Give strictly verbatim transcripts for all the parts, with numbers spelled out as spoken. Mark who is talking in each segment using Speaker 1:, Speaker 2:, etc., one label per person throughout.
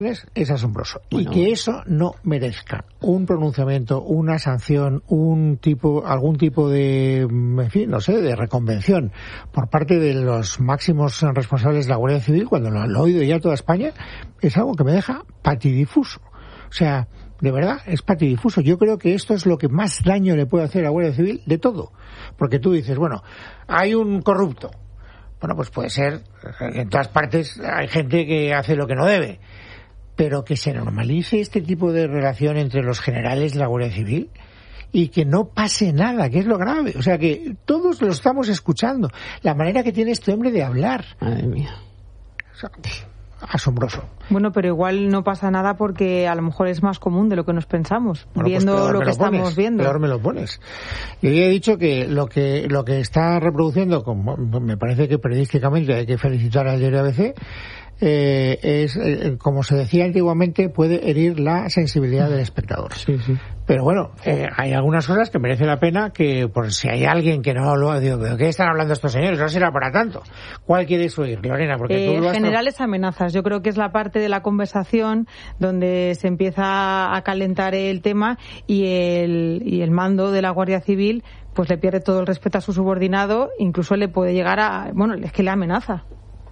Speaker 1: es asombroso. Bueno, y que eso no merezca un pronunciamiento, una sanción, un tipo, algún tipo de, en fin, no sé, de reconvención por parte de los máximos responsables de la Guardia Civil, cuando lo han oído ya toda España, es algo que me deja patidifuso. O sea, de verdad, es patidifuso. Yo creo que esto es lo que más daño le puede hacer a la Guardia Civil de todo. Porque tú dices, bueno, hay un corrupto. Bueno, pues puede ser, en todas partes hay gente que hace lo que no debe. Pero que se normalice este tipo de relación entre los generales de la Guardia Civil y que no pase nada, que es lo grave. O sea, que todos lo estamos escuchando. La manera que tiene este hombre de hablar.
Speaker 2: Madre mía.
Speaker 1: O sea, asombroso.
Speaker 3: Bueno, pero igual no pasa nada porque a lo mejor es más común de lo que nos pensamos, bueno, viendo pues lo que lo estamos
Speaker 1: pones,
Speaker 3: viendo.
Speaker 1: Peor me lo pones. Yo ya he dicho que lo que lo que está reproduciendo, como me parece que periodísticamente hay que felicitar al diario A B C, Eh, es, eh, como se decía antiguamente, puede herir la sensibilidad del espectador.
Speaker 2: Sí, sí.
Speaker 1: Pero bueno, eh, hay algunas cosas que merece la pena que, por si hay alguien que no lo ha dicho, ¿de qué están hablando estos señores? No será para tanto. ¿Cuál quieres oír, Lorena? Porque
Speaker 3: eh,
Speaker 1: tú lo has...
Speaker 3: generales amenazas. Yo creo que es la parte de la conversación donde se empieza a calentar el tema y el, y el mando de la Guardia Civil pues le pierde todo el respeto a su subordinado, incluso le puede llegar a... Bueno, es que le amenaza.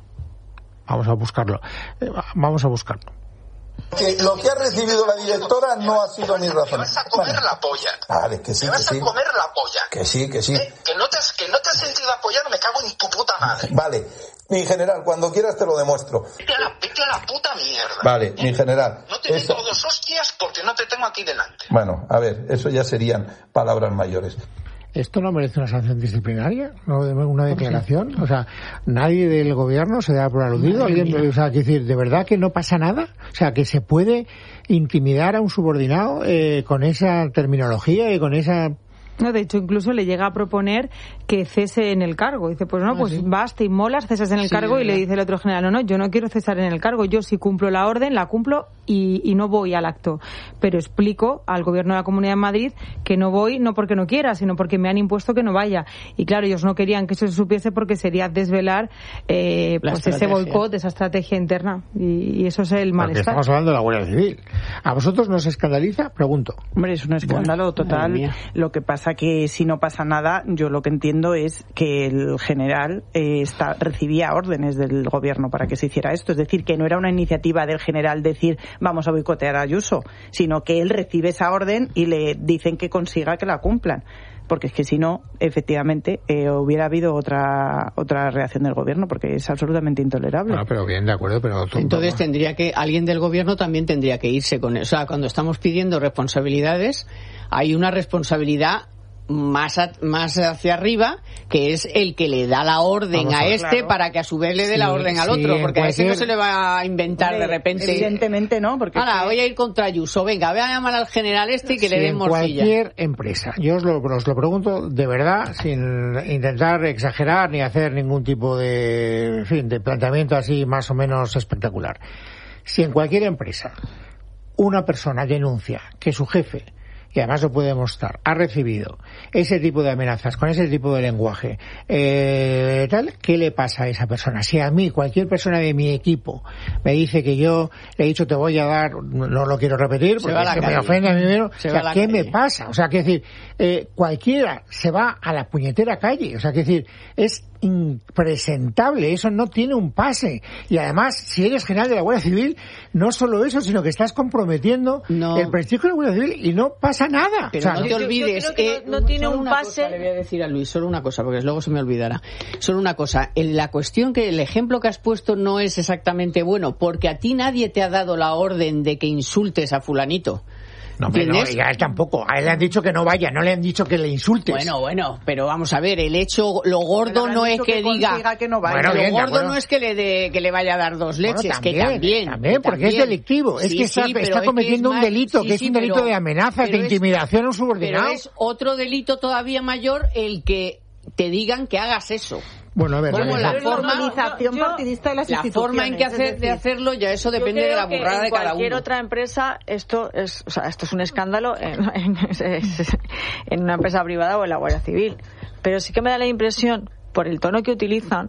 Speaker 1: Vamos a buscarlo. Eh, vamos a buscarlo.
Speaker 4: Que lo que ha recibido la directora no ha sido ni razón.
Speaker 5: Me vas a comer bueno. la polla.
Speaker 4: Vale, que sí,
Speaker 5: me
Speaker 4: que
Speaker 5: vas
Speaker 4: sí.
Speaker 5: a comer la polla.
Speaker 4: Que sí, que sí.
Speaker 5: ¿Eh? Que, no te has, que no te has sentido apoyado, me cago en tu puta madre.
Speaker 4: Vale, mi general, cuando quieras te lo demuestro.
Speaker 5: Vete a la, vete a la puta mierda.
Speaker 4: Vale, ¿eh? Mi general.
Speaker 5: No te
Speaker 4: eso...
Speaker 5: meto dos hostias porque no te tengo aquí delante.
Speaker 4: Bueno, a ver, eso ya serían palabras mayores.
Speaker 1: ¿Esto no merece una sanción disciplinaria? ¿No una declaración? O sea, ¿nadie del gobierno se da por aludido? ¿Alguien, o sea, quiero decir, ¿de verdad que no pasa nada? O sea, que se puede intimidar a un subordinado eh, con esa terminología y con esa...
Speaker 3: No, de hecho, incluso le llega a proponer que cese en el cargo. Dice, pues no, pues ¿Ah, sí? vas, te inmolas, cesas en el sí, cargo, ¿verdad? Y le dice el otro general, no, no, yo no quiero cesar en el cargo, yo sí cumplo la orden, la cumplo y, y no voy al acto. Pero explico al gobierno de la Comunidad de Madrid que no voy, no porque no quiera, sino porque me han impuesto que no vaya. Y claro, ellos no querían que eso se supiese porque sería desvelar eh, pues ese boicot, esa estrategia interna. Y, y eso es el malestar.
Speaker 1: Porque estamos hablando de la Guardia Civil. ¿A vosotros nos escandaliza? Pregunto.
Speaker 6: Hombre, es un escándalo total. Lo que pasa que si no pasa nada, yo lo que entiendo es que el general eh, está, recibía órdenes del gobierno para que se hiciera esto. Es decir, que no era una iniciativa del general decir vamos a boicotear a Ayuso, sino que él recibe esa orden y le dicen que consiga que la cumplan. Porque es que si no, efectivamente, eh, hubiera habido otra otra reacción del gobierno, porque es absolutamente intolerable.
Speaker 1: Ah, pero bien, de acuerdo, pero... Tú,
Speaker 2: Entonces
Speaker 1: vamos.
Speaker 2: tendría que, alguien del gobierno también tendría que irse con eso. O sea, cuando estamos pidiendo responsabilidades, hay una responsabilidad más a, más hacia arriba, que es el que le da la orden Vamos a, a este claro. para que a su vez le dé sí, la orden al sí, otro, porque cualquier... a ese no se le va a inventar Hombre, de repente.
Speaker 6: Evidentemente no, porque...
Speaker 2: Ahora, voy a ir contra Ayuso, venga, voy a llamar al general este y que sí, le den morcilla.
Speaker 1: Cualquier empresa, yo os lo, os lo pregunto de verdad, sin intentar exagerar ni hacer ningún tipo de, en fin, de planteamiento así más o menos espectacular. Si en cualquier empresa una persona denuncia que su jefe, y además lo puede demostrar, ha recibido ese tipo de amenazas, con ese tipo de lenguaje, eh, tal, ¿qué le pasa a esa persona? Si a mí, cualquier persona de mi equipo, me dice que yo le he dicho te voy a dar, no lo quiero repetir, porque es que me ofende a mí mismo, o sea, ¿qué me pasa? O sea, que decir, eh, cualquiera se va a la puñetera calle, o sea, que decir, es impresentable, eso no tiene un pase. Y además, si eres general de la Guardia Civil, no solo eso, sino que estás comprometiendo no. el prestigio de la Guardia Civil y no pasa nada.
Speaker 2: Pero
Speaker 1: o sea,
Speaker 2: no te olvides,
Speaker 3: yo, yo que
Speaker 2: eh,
Speaker 3: no, no tiene un
Speaker 2: pase.
Speaker 3: Cosa,
Speaker 2: le voy a decir a Luis, solo una cosa, porque luego se me olvidará. Solo una cosa, en la cuestión que el ejemplo que has puesto no es exactamente bueno, porque a ti nadie te ha dado la orden de que insultes a fulanito.
Speaker 1: No, no, y a él tampoco. A él le han dicho que no vaya, no le han dicho que le insultes.
Speaker 2: Bueno, bueno, pero vamos a ver, el hecho, lo gordo no es que, que diga
Speaker 6: que no vaya.
Speaker 2: Bueno,
Speaker 6: lo
Speaker 2: bien,
Speaker 6: gordo
Speaker 2: bueno. no es que le de, que le vaya a dar dos leches, bueno, también, que también.
Speaker 1: También, porque
Speaker 2: también.
Speaker 1: es delictivo. Es
Speaker 2: sí,
Speaker 1: que está,
Speaker 2: sí,
Speaker 1: está cometiendo
Speaker 2: es
Speaker 1: un
Speaker 2: más,
Speaker 1: delito,
Speaker 2: sí,
Speaker 1: que es
Speaker 2: sí,
Speaker 1: un delito
Speaker 2: pero,
Speaker 1: de amenazas, de intimidación a un subordinado.
Speaker 2: Pero es otro delito todavía mayor el que te digan que hagas eso.
Speaker 1: Bueno, a ver,
Speaker 2: como
Speaker 1: vale,
Speaker 2: la
Speaker 1: vale.
Speaker 2: forma,
Speaker 6: normalización
Speaker 3: yo,
Speaker 6: partidista de las
Speaker 2: la
Speaker 6: instituciones,
Speaker 2: forma en que hacer,
Speaker 6: decir,
Speaker 2: de hacerlo, ya eso depende de la burrada de cada uno.
Speaker 7: En cualquier otra empresa, esto es, o sea, esto es un escándalo en, en, en una empresa privada o en la Guardia Civil. Pero sí que me da la impresión, por el tono que utilizan,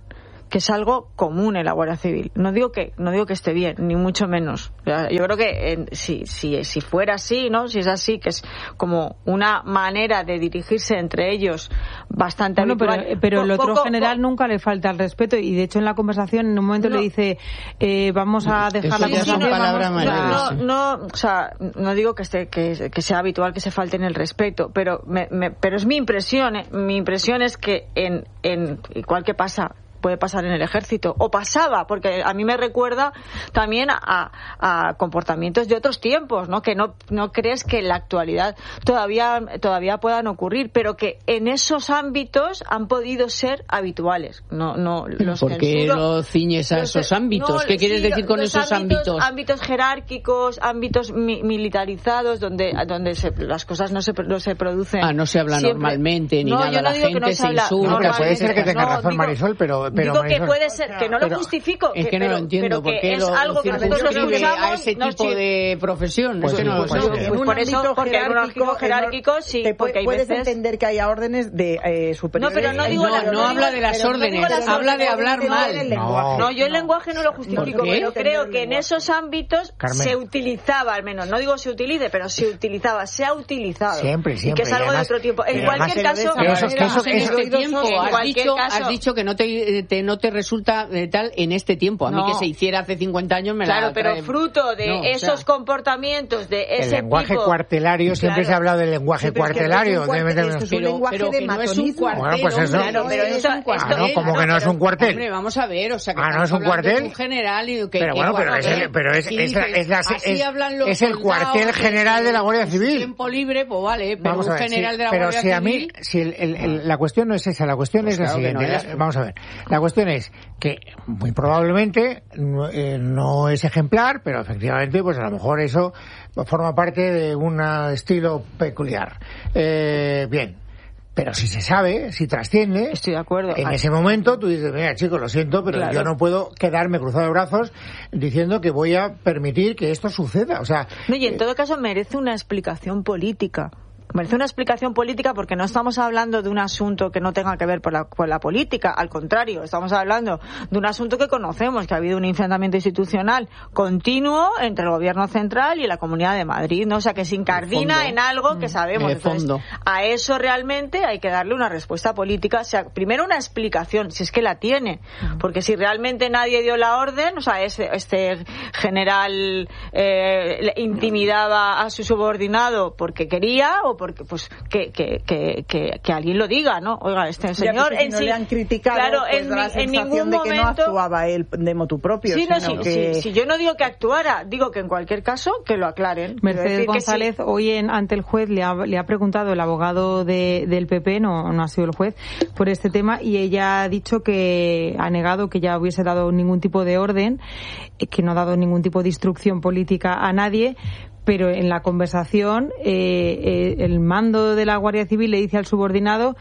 Speaker 7: que es algo común en la Guardia Civil. No digo que no digo que esté bien, ni mucho menos. Yo creo que eh, si, si, si fuera así, ¿no? Si es así, que es como una manera de dirigirse entre ellos bastante
Speaker 3: bueno,
Speaker 7: habitual.
Speaker 3: Pero, pero el otro
Speaker 7: poco,
Speaker 3: general
Speaker 7: poco,
Speaker 3: nunca le falta el respeto y de hecho en la conversación en un momento no, le dice eh, vamos a dejar la
Speaker 2: conversación.
Speaker 3: no,
Speaker 2: palabra
Speaker 7: no, no, no, o sea, no digo que esté que, que sea habitual que se falten el respeto, pero me, me, pero es mi impresión, ¿eh? Mi impresión es que en en igual que pasa puede pasar en el ejército, o pasaba, porque a mí me recuerda también a, a comportamientos de otros tiempos, ¿no? Que no, no crees que en la actualidad todavía, todavía puedan ocurrir, pero que en esos ámbitos han podido ser habituales. No, no, los
Speaker 2: ¿Por qué lo ciñes a los, esos ámbitos? No, ¿Qué quieres sí, decir con esos ámbitos?
Speaker 7: Ámbitos, ámbitos jerárquicos, ámbitos mi, militarizados, donde, donde se, las cosas no se, no se producen.
Speaker 2: Ah, no se habla
Speaker 7: siempre.
Speaker 2: Normalmente, ni
Speaker 7: no,
Speaker 2: nada,
Speaker 7: yo no
Speaker 2: la
Speaker 7: digo
Speaker 2: gente
Speaker 7: que no se,
Speaker 2: se
Speaker 7: habla,
Speaker 2: insulta.
Speaker 1: No, pero puede ser que tenga
Speaker 7: no,
Speaker 1: razón
Speaker 7: digo,
Speaker 1: Marisol, pero... pero
Speaker 7: digo
Speaker 1: Marisol,
Speaker 7: que puede ser, que no lo
Speaker 1: pero,
Speaker 7: justifico,
Speaker 2: es que,
Speaker 7: que
Speaker 2: no
Speaker 7: pero,
Speaker 2: lo entiendo,
Speaker 7: pero que es
Speaker 2: lo,
Speaker 7: algo que nosotros escuchamos
Speaker 2: a ese tipo
Speaker 7: no,
Speaker 2: de profesión.
Speaker 1: Pues,
Speaker 2: es que no,
Speaker 1: pues,
Speaker 2: pues,
Speaker 1: pues,
Speaker 7: pues por eso, porque en un ámbito jerárquico sí,
Speaker 6: te
Speaker 7: porque hay
Speaker 6: puedes
Speaker 7: veces...
Speaker 6: entender que haya órdenes de eh, superiores.
Speaker 7: No, pero no digo...
Speaker 2: No,
Speaker 7: la,
Speaker 2: no,
Speaker 7: no
Speaker 2: habla
Speaker 7: digo,
Speaker 2: de las órdenes,
Speaker 7: las
Speaker 2: habla de hablar
Speaker 7: no,
Speaker 2: mal.
Speaker 1: No,
Speaker 7: no, yo el lenguaje no lo justifico, pero creo que en esos ámbitos
Speaker 1: Carmen.
Speaker 7: se utilizaba, al menos, no digo se utilice, pero se utilizaba, se ha utilizado.
Speaker 1: Siempre, siempre.
Speaker 7: Y que es algo
Speaker 1: además,
Speaker 7: de otro tiempo. En cualquier caso...
Speaker 1: Pero eso, que eso,
Speaker 2: en este tiempo, has dicho,
Speaker 7: caso,
Speaker 2: has dicho que no te, te, no te resulta de tal en este tiempo. A mí
Speaker 7: no.
Speaker 2: que se hiciera hace cincuenta años me
Speaker 7: claro,
Speaker 2: la
Speaker 7: pero
Speaker 2: trae...
Speaker 7: fruto de
Speaker 2: no,
Speaker 7: esos
Speaker 2: o sea,
Speaker 7: comportamientos, de ese
Speaker 1: el lenguaje
Speaker 7: tipo...
Speaker 1: cuartelario, siempre
Speaker 7: claro.
Speaker 1: se ha hablado del lenguaje
Speaker 6: Sí,
Speaker 1: cuartelario.
Speaker 6: Es, cuartel,
Speaker 1: debe,
Speaker 6: esto es
Speaker 2: pero,
Speaker 6: un lenguaje
Speaker 2: pero
Speaker 6: de
Speaker 2: que no es un
Speaker 6: matonismo.
Speaker 2: cuartel,
Speaker 1: bueno, pues eso.
Speaker 7: Claro, pero
Speaker 2: no es
Speaker 7: esto,
Speaker 2: un cuartel.
Speaker 1: Ah, no, como que no es un cuartel.
Speaker 2: Hombre, vamos a ver, o sea, que
Speaker 1: ah, no es un cuartel.
Speaker 2: Un general y que,
Speaker 1: pero
Speaker 2: que
Speaker 1: bueno, pero
Speaker 2: cuartel.
Speaker 1: es el, pero es,
Speaker 2: Sí,
Speaker 1: es, la, es, la,
Speaker 2: así
Speaker 1: es,
Speaker 2: hablan los
Speaker 1: es el cuartel
Speaker 2: soldados,
Speaker 1: general de la Guardia Civil.
Speaker 2: Tiempo libre, pues vale, pero
Speaker 1: vamos
Speaker 2: un
Speaker 1: a ver,
Speaker 2: general
Speaker 1: sí,
Speaker 2: de la
Speaker 1: pero
Speaker 2: Guardia
Speaker 1: si a
Speaker 2: Civil...
Speaker 1: mí, si el, el, el, la cuestión no es esa, la cuestión
Speaker 2: pues
Speaker 1: es la
Speaker 2: claro
Speaker 1: siguiente.
Speaker 2: No es.
Speaker 1: La, vamos a ver, la cuestión es que muy probablemente no, eh, no es ejemplar, pero efectivamente, pues a lo mejor eso forma parte de un estilo peculiar. Eh, bien. Pero si se sabe, si trasciende,
Speaker 7: estoy de acuerdo.
Speaker 1: En
Speaker 7: Ay.
Speaker 1: ese momento tú dices, mira chicos, lo siento, pero
Speaker 7: claro.
Speaker 1: yo no puedo quedarme cruzado de brazos diciendo que voy a permitir que esto suceda. O sea,
Speaker 7: no, y en
Speaker 1: eh,
Speaker 7: todo caso merece una explicación política. Merece una explicación política porque no estamos hablando de un asunto que no tenga que ver con la, con la política, al contrario, estamos hablando de un asunto que conocemos, que ha habido un enfrentamiento institucional continuo entre el gobierno central y la Comunidad de Madrid, ¿no? O sea, que se incardina en algo que sabemos. Entonces,
Speaker 2: fondo.
Speaker 7: a eso realmente hay que darle una respuesta política, o sea, primero una explicación, si es que la tiene, porque si realmente nadie dio la orden, o sea, este, este general eh, intimidaba a su subordinado porque quería o porque pues que que, que, que, que alguien lo diga, ¿no? Oiga, este señor
Speaker 6: ya,
Speaker 7: en
Speaker 6: si no
Speaker 7: sí
Speaker 6: le han criticado,
Speaker 7: claro,
Speaker 6: pues
Speaker 7: en,
Speaker 6: da la
Speaker 7: en
Speaker 6: sensación
Speaker 7: ningún
Speaker 6: de que
Speaker 7: momento
Speaker 6: no actuaba él de motu propio.
Speaker 7: sí, no,
Speaker 6: sino
Speaker 7: sí,
Speaker 6: que...
Speaker 7: sí, sí, yo no digo que actuara, digo que en cualquier caso que lo aclaren.
Speaker 3: Mercedes González
Speaker 7: sí.
Speaker 3: hoy en, ante el juez le ha, le ha preguntado el abogado de, del P P, no, no ha sido el juez, por este tema y ella ha dicho que ha negado que ya hubiese dado ningún tipo de orden, que no ha dado ningún tipo de instrucción política a nadie. Pero en la conversación eh, eh, el mando de la Guardia Civil le dice al subordinado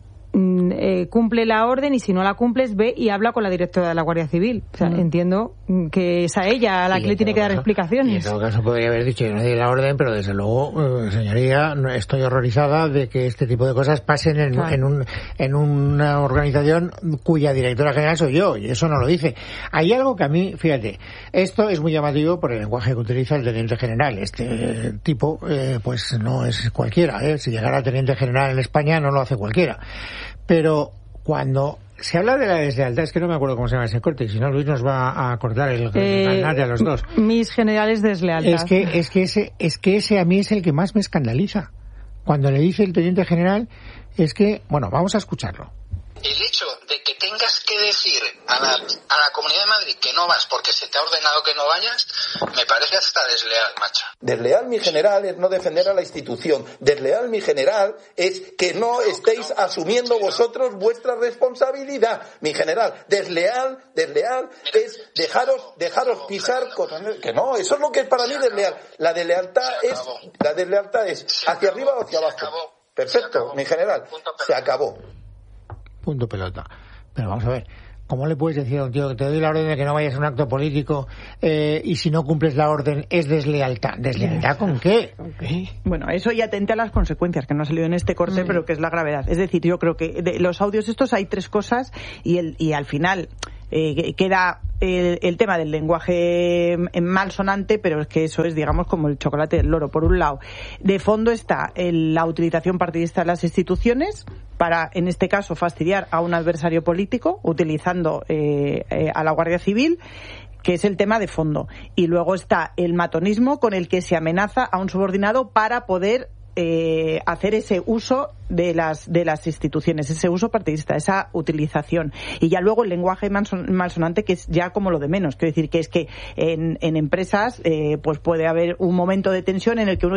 Speaker 3: eh, cumple la orden y si no la cumples ve y habla con la directora de la Guardia Civil. O sea, mm. entiendo que es a ella a la
Speaker 1: y
Speaker 3: que le tiene que dar
Speaker 1: caso,
Speaker 3: explicaciones.
Speaker 1: Y en todo caso podría haber dicho que no di la orden, pero desde luego, eh, señoría, estoy horrorizada de que este tipo de cosas pasen en, claro. en, un, en una organización cuya directora general soy yo, y eso no lo dice. Hay algo que a mí, fíjate, esto es muy llamativo por el lenguaje que utiliza el teniente general. Este tipo, eh, pues no es cualquiera, ¿eh? Si llegara a teniente general en España no lo hace cualquiera. Pero cuando se habla de la deslealtad, es que no me acuerdo cómo se llama ese corte, y si no Luis nos va a cortar el
Speaker 3: eh,
Speaker 1: a los dos.
Speaker 3: Mis generales deslealtad.
Speaker 1: Es que, es que ese, es que ese a mí es el que más me escandaliza. Cuando le dice el teniente general, es que, bueno, vamos a escucharlo.
Speaker 5: El hecho de que tengas que decir a la, a la Comunidad de Madrid que no vas porque se te ha ordenado que no vayas, me parece hasta desleal, macho.
Speaker 4: Desleal, mi general, es no defender a la institución. Desleal, mi general, es que no estéis asumiendo vosotros vuestra responsabilidad. Mi general, desleal, desleal, es dejaros, dejaros pisar cosas. Que no, eso es lo que es para mí desleal. La deslealtad es, la deslealtad es hacia arriba o hacia abajo. Perfecto, mi general, se acabó.
Speaker 1: Punto pelota. Pero vamos a ver, ¿cómo le puedes decir a un tío que te doy la orden de que no vayas a un acto político eh, y si no cumples la orden es deslealtad? ¿Deslealtad con qué?
Speaker 6: Okay. Bueno, eso ya atente a las consecuencias, que no ha salido en este corte, mm. pero que es la gravedad. Es decir, yo creo que de los audios estos hay tres cosas y, el, y al final... eh, queda el, el tema del lenguaje malsonante, pero es que eso es, digamos, como el chocolate del loro. Por un lado, de fondo está el, la utilización partidista de las instituciones para, en este caso, fastidiar a un adversario político, utilizando eh, eh, a la Guardia Civil, que es el tema de fondo. Y luego está el matonismo con el que se amenaza a un subordinado para poder eh, hacer ese uso de las de las instituciones, ese uso partidista, esa utilización. Y ya luego el lenguaje malsonante, que es ya como lo de menos. Quiero decir que es que en, en empresas eh, pues puede haber un momento de tensión en el que uno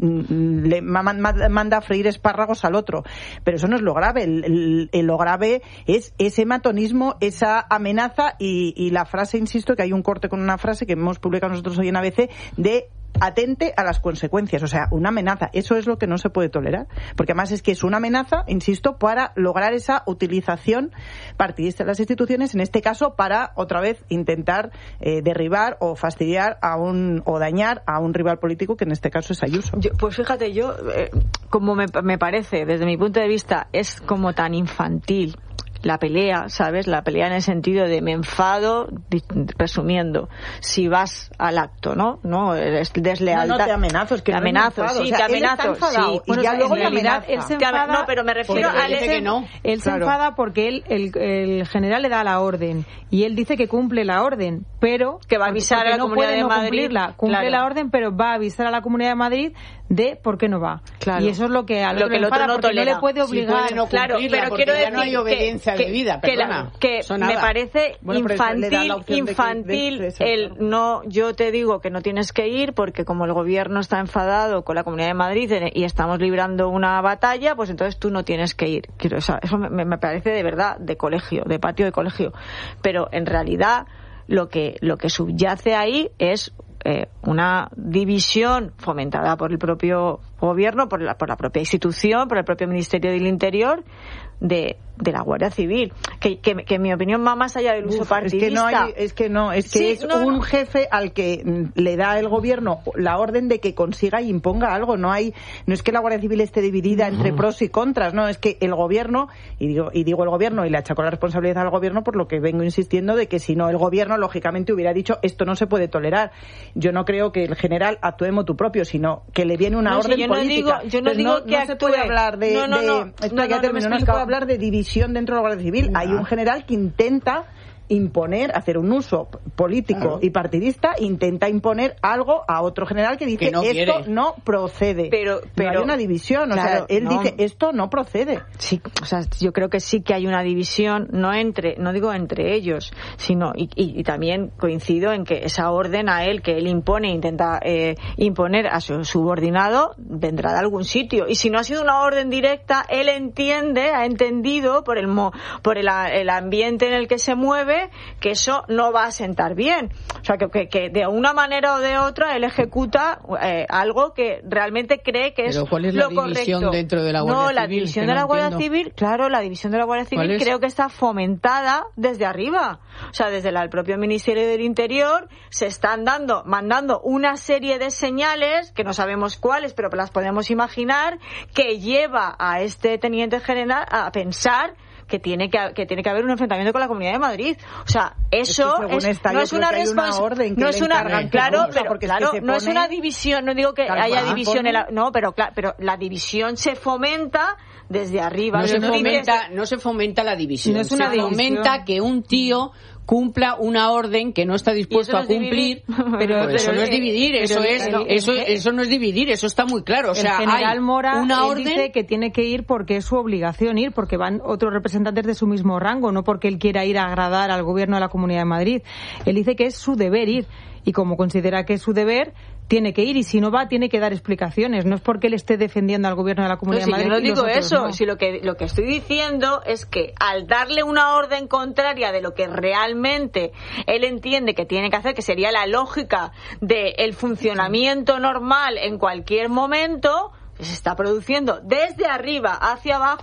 Speaker 6: le manda a freír espárragos al otro. Pero eso no es lo grave. El, el, el, lo grave es ese matonismo, esa amenaza y, y la frase, insisto, que hay un corte con una frase que hemos publicado nosotros hoy en A B C de atente a las consecuencias, o sea, una amenaza. Eso es lo que no se puede tolerar, porque además es que es una amenaza, insisto, para lograr esa utilización partidista de las instituciones, en este caso para otra vez intentar eh, derribar o fastidiar a un o dañar a un rival político, que en este caso es Ayuso.
Speaker 7: Yo, pues fíjate, yo eh, como me, me parece, desde mi punto de vista, es como tan infantil la pelea, ¿sabes? La pelea en el sentido de me enfado presumiendo. Si vas al acto, ¿no? No, eres desleal.
Speaker 6: No, no te amenazo, es que
Speaker 7: te amenazo,
Speaker 6: no
Speaker 7: sí,
Speaker 6: o sea,
Speaker 7: te amenazo, sí.
Speaker 3: Bueno,
Speaker 7: y ya luego
Speaker 3: en realidad
Speaker 7: él se enfada. No, pero me refiero a
Speaker 3: él,
Speaker 7: que no.
Speaker 3: Él se
Speaker 6: claro.
Speaker 3: enfada porque él, el, el general le da la orden y él dice que cumple la orden, pero
Speaker 7: que va a avisar a la
Speaker 3: no
Speaker 7: Comunidad
Speaker 3: puede
Speaker 7: de
Speaker 3: no
Speaker 7: Madrid.
Speaker 3: Cumplirla. Cumple
Speaker 7: Claro.
Speaker 3: la orden, pero va a avisar a la Comunidad de Madrid de por qué no va.
Speaker 7: Claro.
Speaker 3: Y eso es lo que al
Speaker 7: Lo
Speaker 3: otro
Speaker 7: que el
Speaker 3: le
Speaker 7: otro
Speaker 3: enfada,
Speaker 7: no
Speaker 3: porque
Speaker 7: tolera.
Speaker 3: no le puede
Speaker 2: Sí,
Speaker 3: obligar.
Speaker 2: puede no
Speaker 7: Claro,
Speaker 2: cumplirla,
Speaker 7: pero
Speaker 2: porque
Speaker 7: quiero
Speaker 2: ya
Speaker 7: decir
Speaker 2: no hay obediencia
Speaker 7: que,
Speaker 2: debida,
Speaker 7: que,
Speaker 2: perdona.
Speaker 7: que,
Speaker 2: Eso
Speaker 7: me
Speaker 2: nada.
Speaker 7: parece
Speaker 6: Bueno, pero eso le da la
Speaker 7: infantil,
Speaker 6: opción de que-
Speaker 7: infantil
Speaker 6: de- de eso,
Speaker 7: el
Speaker 6: claro.
Speaker 7: no, yo te digo que no tienes que ir porque como el gobierno está enfadado con la Comunidad de Madrid y estamos librando una batalla, pues entonces tú no tienes que ir. Quiero, o sea, eso me, me parece de verdad de colegio, de patio de colegio. Pero en realidad lo que lo que subyace ahí es eh, una división fomentada por el propio gobierno, por la, por la propia institución, por el propio Ministerio del Interior, de, de la Guardia Civil, que, que, que en mi opinión va más allá del uso
Speaker 6: Uf,
Speaker 7: partidista.
Speaker 6: Es que no, hay, es que no, es que
Speaker 7: Sí,
Speaker 6: es
Speaker 7: no,
Speaker 6: un
Speaker 7: no.
Speaker 6: jefe al que mm, le da el gobierno la orden de que consiga y imponga algo. No hay, no es que la Guardia Civil esté dividida entre pros y contras, no, es que el gobierno, y digo, y digo el gobierno y le achaco la responsabilidad al gobierno por lo que vengo insistiendo de que si no el gobierno lógicamente hubiera dicho esto no se puede tolerar. Yo no creo que el general actúe motu propio, sino que le viene una
Speaker 7: No, si
Speaker 6: orden
Speaker 7: yo no
Speaker 6: política.
Speaker 7: digo- yo no
Speaker 6: Entonces,
Speaker 7: digo que
Speaker 6: no se puede
Speaker 7: actúe.
Speaker 6: hablar de,
Speaker 7: No, no,
Speaker 6: de-
Speaker 7: no.
Speaker 6: espera,
Speaker 7: No,
Speaker 6: ya
Speaker 7: no,
Speaker 6: termino,
Speaker 7: no me
Speaker 6: no se
Speaker 7: explico.
Speaker 6: puede hablar de división dentro de la Guardia Civil. Hay un general que intenta imponer, hacer un uso político
Speaker 2: Claro.
Speaker 6: y partidista, intenta imponer algo a otro general que dice
Speaker 2: Que no
Speaker 6: esto
Speaker 2: quiere.
Speaker 6: no procede.
Speaker 7: Pero- pero-
Speaker 6: no hay una división,
Speaker 7: claro,
Speaker 6: o sea, él
Speaker 7: no.
Speaker 6: dice esto no procede.
Speaker 7: Sí, o sea, yo creo que sí que hay una división, no entre, no digo entre ellos, sino y, y, y también coincido en que esa orden a él que él impone, intenta eh, imponer a su subordinado, vendrá de algún sitio. Y si no ha sido una orden directa, él entiende, ha entendido por el mo, por el, el ambiente en el que se mueve, que eso no va a sentar bien. O sea, que, que, que de una manera o de otra él ejecuta eh, algo que realmente cree que es
Speaker 2: Pero ¿cuál es
Speaker 7: lo
Speaker 2: la división
Speaker 7: correcto.
Speaker 2: dentro de la Guardia
Speaker 7: No, la
Speaker 2: Civil?
Speaker 7: división
Speaker 2: Que
Speaker 7: de
Speaker 2: no
Speaker 7: la Guardia
Speaker 2: entiendo.
Speaker 7: Civil, claro, la división de la Guardia
Speaker 2: ¿Cuál
Speaker 7: Civil
Speaker 2: es?
Speaker 7: creo que está fomentada desde arriba. O sea, desde la, el propio Ministerio del Interior se están dando, mandando una serie de señales, que no sabemos cuáles, pero las podemos imaginar, que lleva a este teniente general a pensar que tiene que, que tiene que haber un enfrentamiento con la Comunidad de Madrid. O sea, eso
Speaker 6: según
Speaker 7: es,
Speaker 6: esta,
Speaker 7: no
Speaker 6: yo
Speaker 7: es
Speaker 6: creo
Speaker 7: una
Speaker 6: que hay una
Speaker 7: respons-
Speaker 6: orden que
Speaker 7: no
Speaker 6: le
Speaker 7: es una
Speaker 6: encargan que
Speaker 7: claro,
Speaker 6: cumpla,
Speaker 7: pero
Speaker 6: porque es que
Speaker 7: claro,
Speaker 6: se
Speaker 7: no es
Speaker 6: pone-
Speaker 7: una división, no digo que
Speaker 6: Tal
Speaker 7: haya
Speaker 6: cual,
Speaker 7: división en la,
Speaker 6: pone-
Speaker 7: no, pero claro, pero la división se fomenta desde arriba.
Speaker 2: No se,
Speaker 7: Pero
Speaker 2: fomenta, no se fomenta la división.
Speaker 3: No es una
Speaker 2: se
Speaker 3: división.
Speaker 2: fomenta que un tío cumpla una orden que no está dispuesto
Speaker 7: ¿Y eso
Speaker 2: a
Speaker 7: no es
Speaker 2: cumplir.
Speaker 7: dividir?
Speaker 3: Pero-
Speaker 2: Pues eso
Speaker 3: pero-
Speaker 2: no es dividir,
Speaker 3: pero
Speaker 2: eso
Speaker 3: el-
Speaker 2: es,
Speaker 3: el-
Speaker 2: eso,
Speaker 3: el-
Speaker 2: eso no es dividir, eso está muy claro. O sea,
Speaker 3: el general
Speaker 2: hay
Speaker 3: Mora
Speaker 2: una
Speaker 3: él
Speaker 2: orden.
Speaker 3: dice que tiene que ir porque es su obligación ir, porque van otros representantes de su mismo rango, no porque él quiera ir a agradar al gobierno de la Comunidad de Madrid. Él dice que es su deber ir y como considera que es su deber, tiene que ir y si no va tiene que dar explicaciones. No es porque él esté defendiendo al gobierno de la Comunidad
Speaker 7: No, si
Speaker 3: de
Speaker 7: yo
Speaker 3: Madrid.
Speaker 7: no
Speaker 3: y los
Speaker 7: digo
Speaker 3: otros
Speaker 7: eso,
Speaker 3: no.
Speaker 7: si lo que lo que estoy diciendo es que al darle una orden contraria de lo que realmente él entiende que tiene que hacer, que sería la lógica del funcionamiento normal en cualquier momento, se está produciendo desde arriba hacia abajo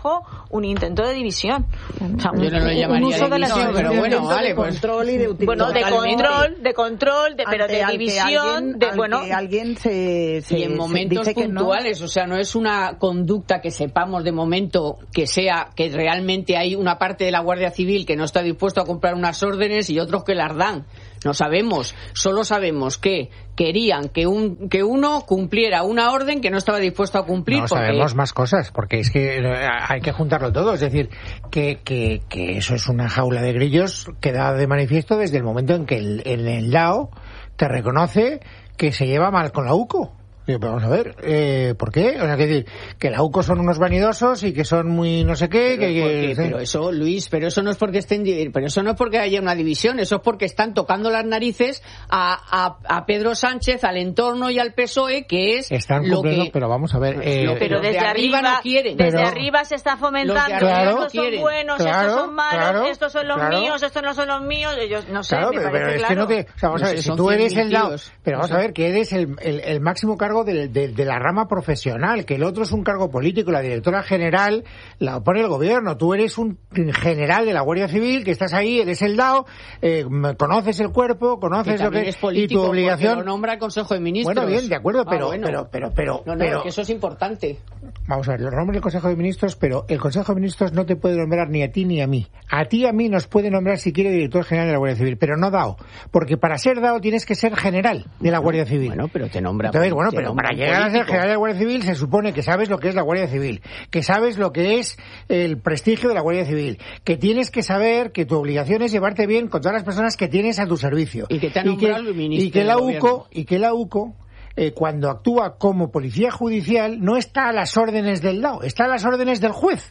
Speaker 7: un intento de división. O sea,
Speaker 2: Yo no lo llamaría
Speaker 7: un uso de la
Speaker 2: división, pero bueno, vale,
Speaker 6: de
Speaker 2: pues
Speaker 6: control y de
Speaker 7: bueno, de control, de control, de, pero de división,
Speaker 6: alguien,
Speaker 7: de bueno,
Speaker 6: que alguien se, se
Speaker 2: y en momentos
Speaker 6: se dice
Speaker 2: puntuales,
Speaker 6: que no.
Speaker 2: O sea, no es una conducta que sepamos de momento que sea que realmente hay una parte de la Guardia Civil que no está dispuesto a comprar unas órdenes y otros que las dan. No sabemos, solo sabemos que querían que un que uno cumpliera una orden que no estaba dispuesto a cumplir.
Speaker 1: No
Speaker 2: porque...
Speaker 1: sabemos más cosas, porque es que hay que juntarlo todo. Es decir, que, que, que eso es una jaula de grillos que da de manifiesto desde el momento en que el, el, el L A O te reconoce que se lleva mal con la U C O. Vamos a ver, eh, ¿por qué? O sea, que decir, que la U C O son unos vanidosos y que son muy no sé qué.
Speaker 2: Pero,
Speaker 1: que, que,
Speaker 2: porque, pero eso, Luis, pero eso no es porque estén, pero eso no es porque haya una división, eso es porque están tocando las narices a, a, a Pedro Sánchez, al entorno y al P S O E, que es
Speaker 1: están
Speaker 2: lo que.
Speaker 1: Pero vamos a ver. Eh,
Speaker 7: pero desde
Speaker 2: de
Speaker 7: arriba,
Speaker 2: arriba no quieren.
Speaker 7: Desde
Speaker 1: pero,
Speaker 7: arriba se está fomentando.
Speaker 1: Claro,
Speaker 7: estos son
Speaker 2: quieren.
Speaker 7: buenos,
Speaker 1: Claro,
Speaker 7: estos son malos,
Speaker 1: claro,
Speaker 7: estos son los
Speaker 1: claro.
Speaker 7: míos, estos no son los míos. Ellos no sé.
Speaker 1: Claro,
Speaker 7: me
Speaker 1: pero,
Speaker 7: parece
Speaker 1: pero es
Speaker 7: claro.
Speaker 1: que no te. O sea, vamos
Speaker 2: No
Speaker 1: a
Speaker 2: sé,
Speaker 1: ver, si
Speaker 2: son
Speaker 1: tú eres
Speaker 2: cien mil
Speaker 1: el L A O.
Speaker 2: tíos.
Speaker 1: Pero vamos
Speaker 2: No sé.
Speaker 1: a ver, que eres el, el, el máximo cargo de, de, de la rama profesional, que el otro es un cargo político, la directora general la pone el gobierno, tú eres un general de la Guardia Civil, que estás ahí, eres el L A O, eh, conoces el cuerpo, conoces lo que
Speaker 2: es político,
Speaker 1: y tu obligación.
Speaker 2: lo nombra el Consejo de Ministros.
Speaker 1: Bueno, bien, de acuerdo,
Speaker 2: Ah,
Speaker 1: pero,
Speaker 2: bueno.
Speaker 1: pero, pero, pero,
Speaker 2: No, no,
Speaker 1: pero,
Speaker 2: que eso es importante.
Speaker 1: vamos a ver, lo nombra el Consejo de Ministros, pero el Consejo de Ministros no te puede nombrar ni a ti ni a mí. A ti y a mí nos puede nombrar si quiere director general de la Guardia Civil, pero no D A O, porque para ser D A O tienes que ser general de la Guardia Civil.
Speaker 2: Bueno, pero te nombra.
Speaker 1: Entonces, bueno,
Speaker 2: te
Speaker 1: pero
Speaker 2: nombra
Speaker 1: para
Speaker 2: un
Speaker 1: llegar a ser
Speaker 2: político.
Speaker 1: general de la Guardia Civil se supone que sabes lo que es la Guardia Civil, que sabes lo que es el prestigio de la Guardia Civil, que tienes que saber que tu obligación es llevarte bien con todas las personas que tienes a tu servicio.
Speaker 2: Y que te ha nombrado el ministro
Speaker 1: y que la
Speaker 2: del
Speaker 1: U C O,
Speaker 2: gobierno.
Speaker 1: y que la U C O eh, cuando actúa como policía judicial no está a las órdenes del L A O, está a las órdenes del juez.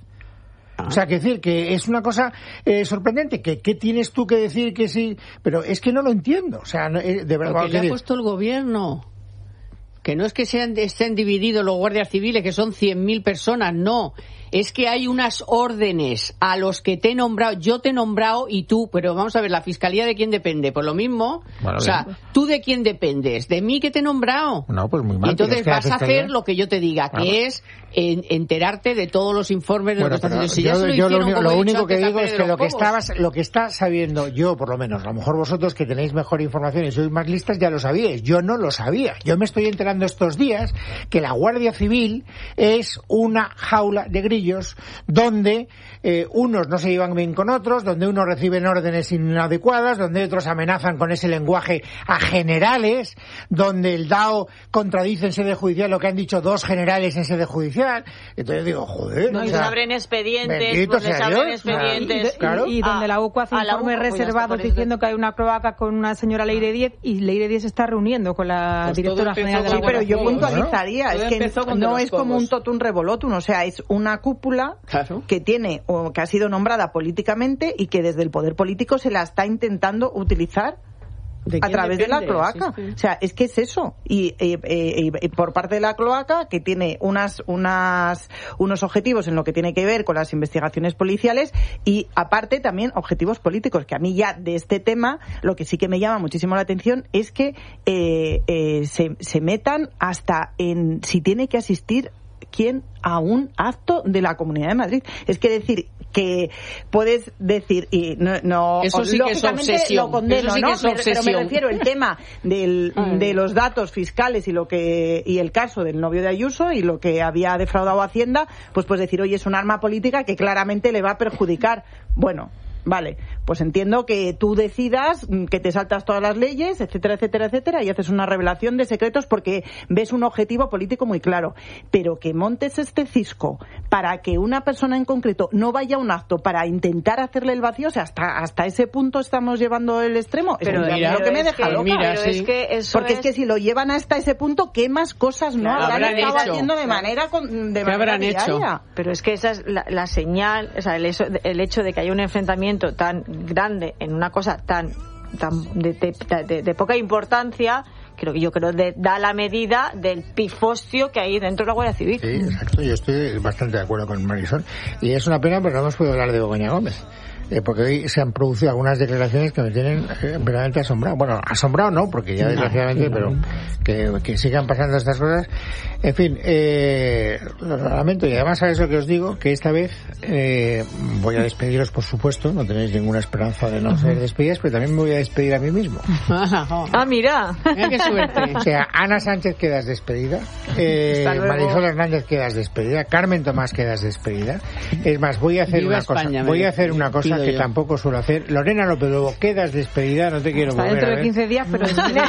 Speaker 1: O sea, que decir que es una cosa eh, sorprendente, que qué tienes tú que decir que sí, pero es que no lo entiendo. O sea, no, eh, de verdad.
Speaker 2: Porque le ha puesto el gobierno. Que no es que sean, estén divididos los guardias civiles, que son cien mil personas, no. Es que hay unas órdenes a los que te he nombrado, yo te he nombrado y tú, pero vamos a ver, ¿la fiscalía de quién depende? Por lo mismo,
Speaker 1: bueno,
Speaker 2: o sea,
Speaker 1: bien.
Speaker 2: ¿tú de quién dependes? ¿De mí que te he nombrado?
Speaker 1: No, pues muy mal.
Speaker 2: Y entonces
Speaker 1: pero es que la
Speaker 2: vas a
Speaker 1: fiscalía-
Speaker 2: hacer lo que yo te diga, que
Speaker 1: Claro.
Speaker 2: es en, enterarte de todos los informes de
Speaker 1: Bueno,
Speaker 2: lo que estás
Speaker 1: pero
Speaker 2: haciendo. Si ya
Speaker 1: yo,
Speaker 2: se lo,
Speaker 1: yo lo,
Speaker 2: hicieron,
Speaker 1: único,
Speaker 2: como
Speaker 1: lo
Speaker 2: he dicho
Speaker 1: único que
Speaker 2: antes, a
Speaker 1: digo es que
Speaker 2: Pedro
Speaker 1: lo que
Speaker 2: Cobos.
Speaker 1: estabas, lo que está sabiendo yo, por lo menos, a lo mejor vosotros que tenéis mejor información y sois más listas ya lo sabíais. Yo no lo sabía. Yo me estoy enterando estos días que la Guardia Civil es una jaula de grillos donde eh, unos no se llevan bien con otros, donde unos reciben órdenes inadecuadas, donde otros amenazan con ese lenguaje a generales, donde el D A O contradice en sede judicial lo que han dicho dos generales en sede judicial. Entonces digo, joder.
Speaker 7: No,
Speaker 1: o
Speaker 7: les
Speaker 1: sea,
Speaker 7: abren expedientes,
Speaker 1: bendito
Speaker 7: pues les
Speaker 1: sea
Speaker 7: abren
Speaker 1: Dios.
Speaker 7: expedientes.
Speaker 3: Y,
Speaker 1: Claro.
Speaker 3: y donde
Speaker 7: A-
Speaker 3: la U C O hace
Speaker 7: a la
Speaker 3: informes
Speaker 7: U C O, pues ya está,
Speaker 3: reservados
Speaker 7: por eso
Speaker 3: diciendo
Speaker 7: que-
Speaker 3: que hay una cloaca con una señora Leire Diez y Leire Diez se está reuniendo con la
Speaker 2: Pues
Speaker 3: directora
Speaker 2: todo empezó
Speaker 3: general de la
Speaker 6: Sí,
Speaker 2: con
Speaker 6: pero
Speaker 3: Guardia
Speaker 6: yo
Speaker 3: Civil.
Speaker 6: puntualizaría,
Speaker 2: Todo
Speaker 6: es que
Speaker 2: empezó con de
Speaker 6: no
Speaker 2: los
Speaker 6: es como
Speaker 2: Cobos.
Speaker 6: un totum revolutum, o sea, es una cúpula
Speaker 2: Claro.
Speaker 6: que tiene o que ha sido nombrada políticamente y que desde el poder político se la está intentando utilizar
Speaker 2: ¿De
Speaker 6: a
Speaker 2: quién
Speaker 6: través de la
Speaker 2: depende?
Speaker 6: cloaca.
Speaker 2: Sí, sí.
Speaker 6: O sea, es que es eso. Y, eh, eh, y por parte de la cloaca, que tiene unas, unas, unos objetivos en lo que tiene que ver con las investigaciones policiales y aparte también objetivos políticos, que a mí ya de este tema lo que sí que me llama muchísimo la atención es que eh, eh, se, se metan hasta en si tiene que asistir quién a un acto de la Comunidad de Madrid. Es que decir que puedes decir y no, no
Speaker 2: Eso sí que es
Speaker 6: lógicamente
Speaker 2: obsesión.
Speaker 6: lo condeno,
Speaker 2: Eso sí
Speaker 6: ¿no?
Speaker 2: que es
Speaker 6: Me- pero me
Speaker 2: obsesión.
Speaker 6: refiero el tema del,
Speaker 2: Ay.
Speaker 6: de los datos fiscales y lo que y el caso del novio de Ayuso y lo que había defraudado Hacienda, pues pues decir, oye, es un arma política que claramente le va a perjudicar. Bueno, vale, pues entiendo que tú decidas mm, que te saltas todas las leyes, etcétera, etcétera, etcétera, y haces una revelación de secretos porque ves un objetivo político muy claro. Pero que montes este cisco para que una persona en concreto no vaya a un acto para intentar hacerle el vacío, o sea, hasta, hasta ese punto estamos llevando el extremo.
Speaker 7: Pero
Speaker 6: es
Speaker 2: mira,
Speaker 6: lo que me
Speaker 7: es
Speaker 6: deja
Speaker 7: que-
Speaker 6: loca.
Speaker 2: mira,
Speaker 7: pero
Speaker 2: sí.
Speaker 7: es que eso
Speaker 6: Porque es que si lo llevan hasta ese punto, ¿qué más cosas no
Speaker 2: Claro,
Speaker 6: habrán
Speaker 2: habrán
Speaker 6: estado
Speaker 2: hecho.
Speaker 6: haciendo de manera, con- de
Speaker 2: ¿Qué
Speaker 6: manera
Speaker 2: habrán hecho?
Speaker 6: diaria?
Speaker 7: Pero es que esa es la, la señal, o sea, el hecho, el hecho de que haya un enfrentamiento tan grande en una cosa tan, tan de, de, de, de poca importancia, creo que yo creo que da la medida del pifostio que hay dentro de la Guardia Civil.
Speaker 1: Sí, exacto. Yo estoy bastante de acuerdo con Marisol. Y es una pena, pero no hemos podido hablar de Begoña Gómez. eh, porque hoy se han producido algunas declaraciones que me tienen eh, verdaderamente asombrado. Bueno, asombrado no, porque ya desgraciadamente, pero que, que sigan pasando estas cosas. En fin, eh, lo lamento, y además a eso que os digo, que esta vez eh, voy a despediros, por supuesto, no tenéis ninguna esperanza de no uh-huh. ser despedidas, pero también me voy a despedir a mí mismo.
Speaker 7: Ah, mira.
Speaker 2: Mira qué suerte.
Speaker 1: O sea, Ana Sánchez quedas despedida, eh, Marisol Hernández quedas despedida, Carmen Tomás quedas despedida. Es más, voy a hacer
Speaker 2: Viva
Speaker 1: una
Speaker 2: España,
Speaker 1: cosa, voy a hacer una cosa que
Speaker 2: yo.
Speaker 1: tampoco suelo hacer. Lorena López Lobo, quedas despedida, no te quiero
Speaker 3: Hasta
Speaker 1: volver
Speaker 3: dentro
Speaker 1: a
Speaker 3: de
Speaker 1: ver.
Speaker 3: quince días, pero...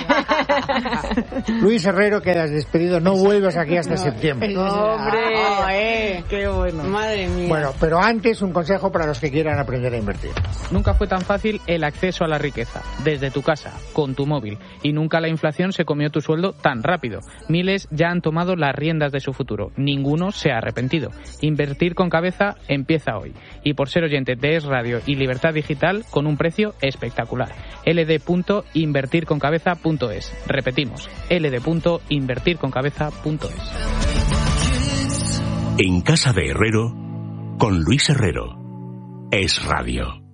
Speaker 1: Luis Herrero, quedas despedido, no vuelvas aquí hasta
Speaker 2: no,
Speaker 1: septiembre.
Speaker 2: No, hombre,
Speaker 7: oh, eh. Qué bueno.
Speaker 2: Madre mía.
Speaker 1: Bueno, pero antes un consejo para los que quieran aprender a invertir.
Speaker 8: Nunca fue tan fácil el acceso a la riqueza, desde tu casa, con tu móvil, y nunca la inflación se comió tu sueldo tan rápido. Miles ya han tomado las riendas de su futuro, ninguno se ha arrepentido. Invertir con cabeza empieza hoy, y por ser oyente de Es Radio y Libertad Digital, con un precio espectacular. l d punto invertir con cabeza punto es. Repetimos, l d punto invertir con cabeza punto es.
Speaker 9: En casa de Herrero, con Luis Herrero. Es Radio.